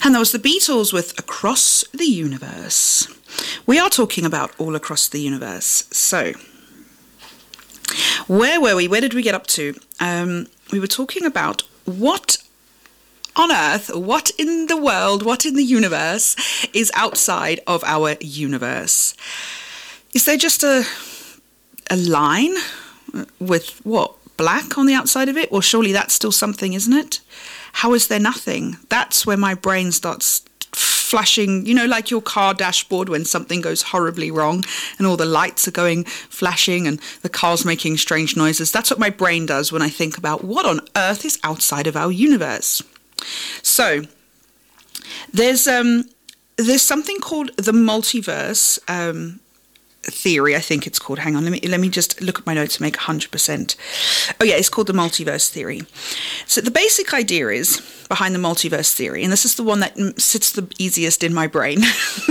And that was the Beatles with Across the Universe. We are talking about all across the universe. So, where were we? Where did we get up to? We were talking about what on Earth, what in the world, what in the universe is outside of our universe. Is there just a line with what? Black on the outside of it? Well, surely that's still something, isn't it? How is there nothing? That's where my brain starts flashing, you know, like your car dashboard when something goes horribly wrong and all the lights are going flashing and the car's making strange noises. That's what my brain does when I think about what on earth is outside of our universe. So there's something called the multiverse theory, I think it's called. Hang on, let me just look at my notes to make 100%. Oh yeah, it's called the multiverse theory. So the basic idea is behind the multiverse theory, and this is the one that sits the easiest in my brain,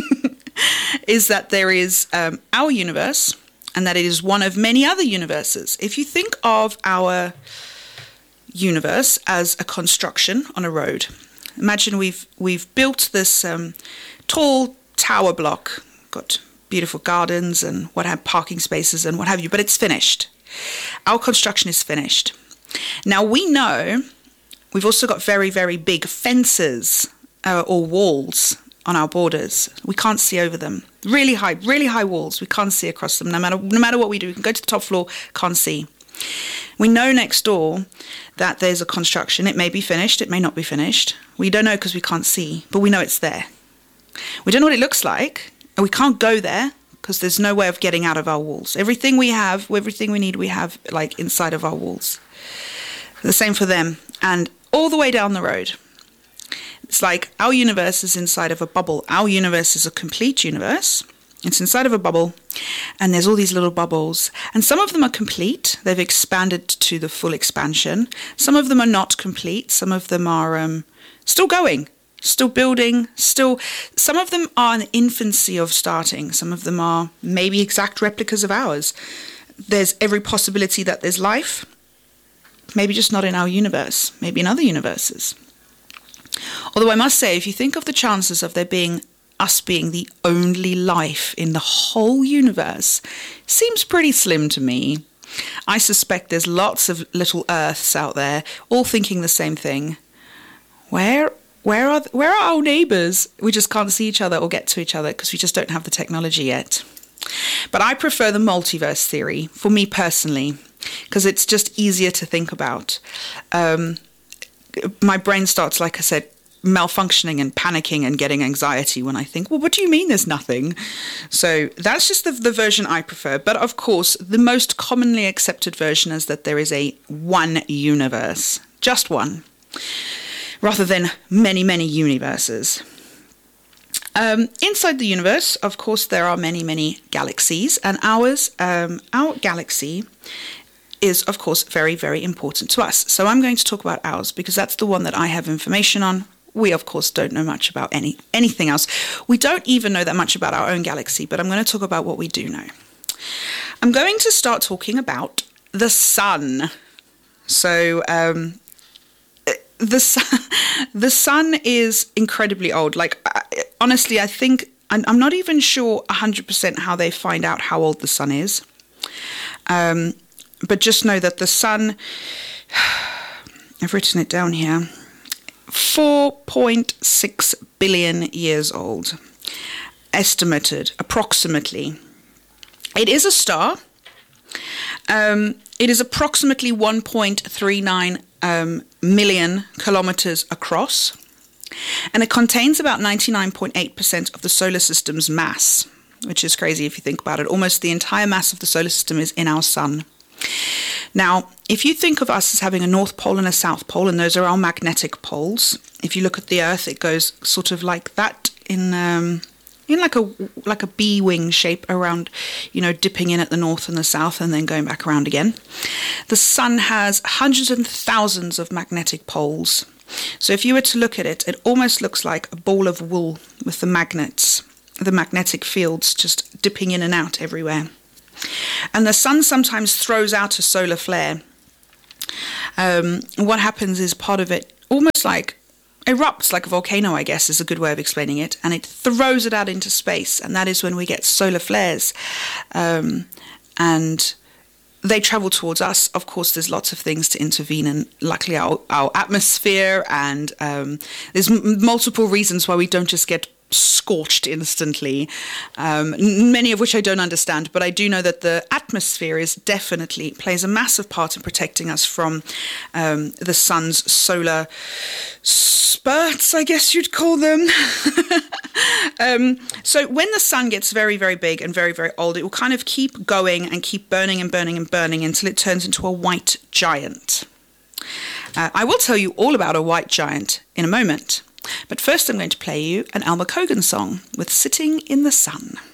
is that there is our universe and that it is one of many other universes. If you think of our universe as a construction on a road, imagine we've built this tall tower block, got beautiful gardens and parking spaces and what have you, but it's finished. Our construction is finished. Now we know we've also got very, very big fences or walls on our borders. We can't see over them. Really high walls. We can't see across them. No matter what we do, we can go to the top floor, can't see. We know next door that there's a construction. It may be finished, it may not be finished. We don't know because we can't see, but we know it's there. We don't know what it looks like. And we can't go there because there's no way of getting out of our walls. Everything we need, we have like inside of our walls. The same for them. And all the way down the road, it's like our universe is inside of a bubble. Our universe is a complete universe. It's inside of a bubble, and there's all these little bubbles. And some of them are complete. They've expanded to the full expansion. Some of them are not complete. Some of them are still going. Still building, some of them are in the infancy of starting. Some of them are maybe exact replicas of ours. There's every possibility that there's life, maybe just not in our universe, maybe in other universes. Although I must say, if you think of the chances of us being the only life in the whole universe, seems pretty slim to me. I suspect there's lots of little Earths out there, all thinking the same thing. Where are our neighbours? We just can't see each other or get to each other because we just don't have the technology yet. But I prefer the multiverse theory, for me personally, because it's just easier to think about. My brain starts, like I said, malfunctioning and panicking and getting anxiety when I think, well, what do you mean there's nothing? So that's just the version I prefer. But of course, the most commonly accepted version is that there is a one universe, just one, rather than many, many universes. Inside the universe, of course, there are many, many galaxies, and our galaxy is, of course, very, very important to us. So I'm going to talk about ours because that's the one that I have information on. We, of course, don't know much about anything else. We don't even know that much about our own galaxy, but I'm going to talk about what we do know. I'm going to start talking about the sun. So, the sun is incredibly old. Like, honestly, I think I'm not even sure 100% how they find out how old the sun is. But just know that the sun, I've written it down here, 4.6 billion years old, estimated approximately. It is a star. It is approximately 1.39 million kilometers across, and it contains about 99.8% of the solar system's mass, which is crazy if you think about it. Almost the entire mass of the solar system is in our sun. Now, if you think of us as having a North Pole and a South Pole, and those are our magnetic poles, if you look at the Earth, it goes sort of like that in like a bee wing shape around, dipping in at the north and the south and then going back around again. The sun has hundreds and thousands of magnetic poles. So if you were to look at it, it almost looks like a ball of wool with the magnets, the magnetic fields just dipping in and out everywhere. And the sun sometimes throws out a solar flare. What happens is part of it, almost like erupts like a volcano, I guess is a good way of explaining it, and it throws it out into space, and that is when we get solar flares. And they travel towards us. Of course, there's lots of things to intervene, and luckily our atmosphere, and there's multiple reasons why we don't just get scorched instantly, many of which I don't understand, but I do know that the atmosphere definitely plays a massive part in protecting us from the sun's solar spurts, I guess you'd call them. So when the sun gets very, very big and very, very old, it will kind of keep going and keep burning and burning and burning until it turns into a white giant. I will tell you all about a white giant in a moment. But first I'm going to play you an Alma Cogan song with Sitting in the Sun.